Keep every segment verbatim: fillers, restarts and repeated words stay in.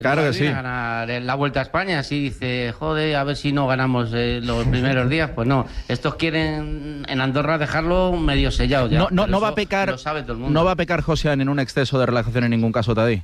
Claro que sí. A ganar la Vuelta a España, así dice, joder, a ver si no ganamos eh, los primeros días. Pues no, estos quieren en Andorra dejarlo medio sellado ya. No, no, no va a pecar, lo sabe todo el mundo. No va a pecar José en un exceso de relajación en ningún caso, Tadej.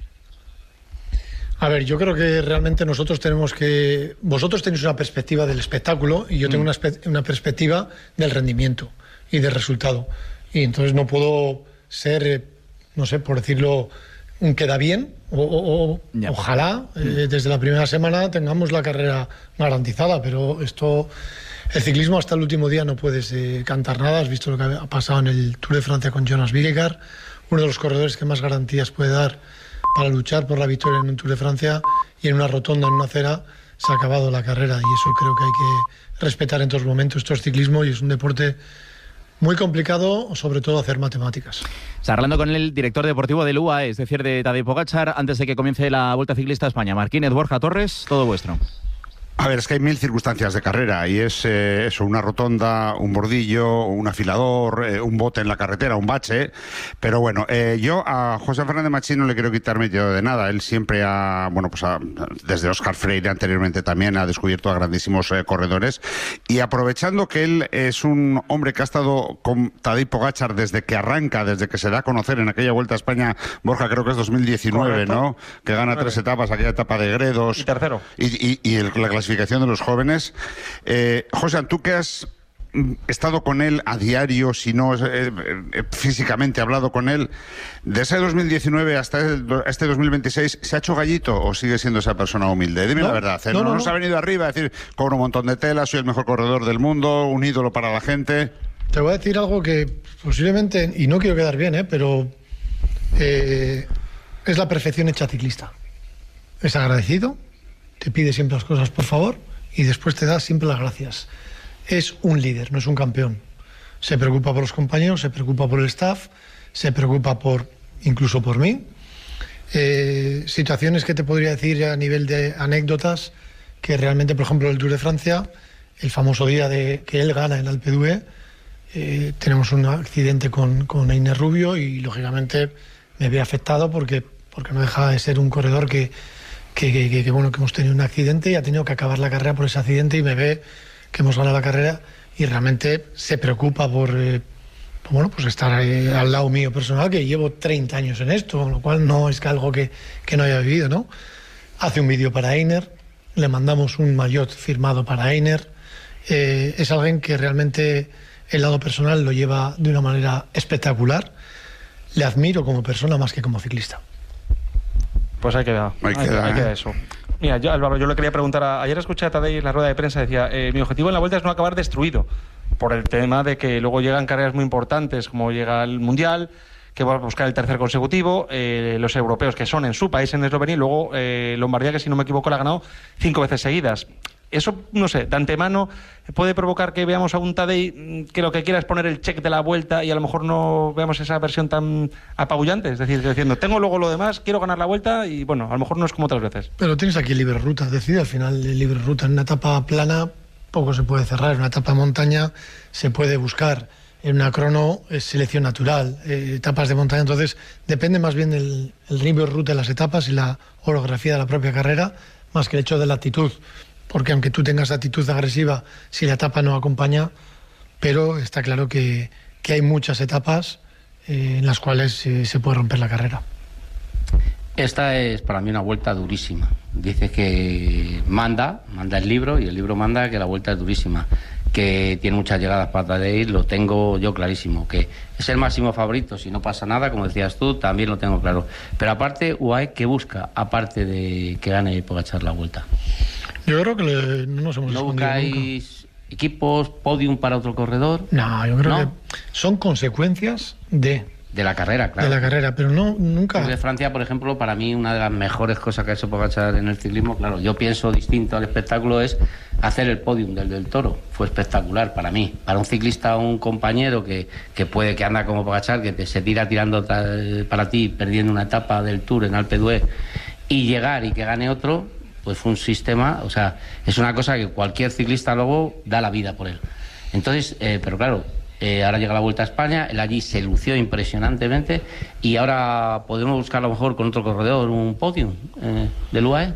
A ver, yo creo que realmente nosotros tenemos que... Vosotros tenéis una perspectiva del espectáculo y yo tengo mm. una, una perspectiva del rendimiento y del resultado. Y entonces no puedo ser, no sé, por decirlo, un queda bien, o, o, o yeah. ojalá mm. eh, desde la primera semana tengamos la carrera garantizada, pero esto... El ciclismo hasta el último día no puedes eh, cantar nada. Has visto lo que ha pasado en el Tour de Francia con Jonas Vingegaard, uno de los corredores que más garantías puede dar para luchar por la victoria en un Tour de Francia, y en una rotonda, en una acera, se ha acabado la carrera, y eso creo que hay que respetar en todos los momentos. Esto es ciclismo y es un deporte muy complicado, sobre todo hacer matemáticas. Está hablando con el director deportivo del U A E, es decir, de Tadej Pogačar, antes de que comience la Vuelta Ciclista a España. Marquínez, Borja, Torres, todo vuestro. A ver, es que hay mil circunstancias de carrera y es eh, eso, una rotonda, un bordillo, un afilador, eh, un bote en la carretera, un bache. Pero bueno, eh, yo a José Fernández Machín no le quiero quitar mérito de nada. Él siempre ha, bueno, pues ha, desde Óscar Freire anteriormente también ha descubierto a grandísimos eh, corredores. Y aprovechando que él es un hombre que ha estado con Tadej Pogačar desde que arranca, desde que se da a conocer en aquella Vuelta a España, Borja, creo que es dos mil diecinueve, correcto, ¿no? Que gana correcto. tres etapas, aquella etapa de Gredos. Y tercero. Y, y, y el, la clasificación de los jóvenes. Eh, José, tú que has estado con él a diario, si no eh, eh, físicamente hablado con él, de ese dos mil diecinueve hasta este dos mil veintiséis, ¿se ha hecho gallito o sigue siendo esa persona humilde? Dime no, la verdad, ¿eh? no, no, no, no nos ha venido arriba a decir, cobro un montón de tela, soy el mejor corredor del mundo, un ídolo para la gente. Te voy a decir algo que posiblemente, y no quiero quedar bien, ¿eh? pero eh, es la perfección hecha ciclista. Es agradecido, te pide siempre las cosas por favor y después te da siempre las gracias. Es un líder, no es un campeón. Se preocupa por los compañeros, se preocupa por el staff, se preocupa por incluso por mí. Eh, situaciones que te podría decir a nivel de anécdotas, que realmente, por ejemplo, el Tour de Francia, el famoso día de que él gana en Alpe d'Huez, eh, tenemos un accidente con, con Einer Rubio y lógicamente me ve afectado porque, porque no deja de ser un corredor que Que, que, que, bueno, que hemos tenido un accidente y ha tenido que acabar la carrera por ese accidente, y me ve que hemos ganado la carrera y realmente se preocupa por, eh, bueno, pues estar eh, al lado mío personal, que llevo treinta años en esto, con lo cual no es que algo que, que no haya vivido, ¿no? Hace un vídeo para Einer, le mandamos un maillot firmado para Einer, eh, es alguien que realmente el lado personal lo lleva de una manera espectacular. Le admiro como persona más que como ciclista. Pues ahí queda, ahí ahí queda, ahí ¿eh? queda eso. Mira, yo, Álvaro, yo le quería preguntar, a, ayer escuché a Tadej en la rueda de prensa, decía, eh, mi objetivo en la Vuelta es no acabar destruido, por el tema de que luego llegan carreras muy importantes, como llega el Mundial, que va a buscar el tercer consecutivo, eh, los europeos que son en su país, en Eslovenia, y luego eh, Lombardía, que si no me equivoco la ha ganado cinco veces seguidas. Eso, no sé, de antemano puede provocar que veamos a un Tadej que lo que quiera es poner el check de la Vuelta y a lo mejor no veamos esa versión tan apabullante, es decir, diciendo, tengo luego lo demás, quiero ganar la Vuelta y bueno, a lo mejor no es como otras veces. Pero tienes aquí libre ruta, decide al final de libre ruta. En una etapa plana poco se puede cerrar, en una etapa montaña se puede buscar, en una crono es selección natural, eh, etapas de montaña, entonces depende más bien del el libre ruta de las etapas y la orografía de la propia carrera, más que el hecho de la actitud. Porque aunque tú tengas actitud agresiva, si la etapa no acompaña, pero está claro que, que hay muchas etapas eh, en las cuales eh, se puede romper la carrera. Esta es para mí una vuelta durísima. Dice que manda, manda el libro, y el libro manda que la vuelta es durísima, que tiene muchas llegadas para Tadej, lo tengo yo clarísimo, que es el máximo favorito, si no pasa nada, como decías tú, también lo tengo claro. Pero aparte, U A E, ¿qué busca? Aparte de que gane Pogačar la vuelta. Yo creo que le, no nos hemos ¿No escondido buscáis nunca equipos, podium para otro corredor? No, yo creo ¿No? que son consecuencias de... De la carrera, claro. De la carrera, pero no, nunca... De Francia, por ejemplo, para mí una de las mejores cosas que ha hecho Pogačar en el ciclismo, claro, yo pienso distinto al espectáculo, es hacer el podium del del Toro. Fue espectacular para mí. Para un ciclista, un compañero que, que puede, que anda como Pogačar, que te, se tira tirando para ti, perdiendo una etapa del Tour en Alpe d'Huez, y llegar y que gane otro, pues fue un sistema, o sea, es una cosa que cualquier ciclista luego da la vida por él. Entonces, eh, pero claro, Eh, ahora llega la Vuelta a España, él allí se lució impresionantemente y ahora podemos buscar a lo mejor con otro corredor un podium eh, del U A E.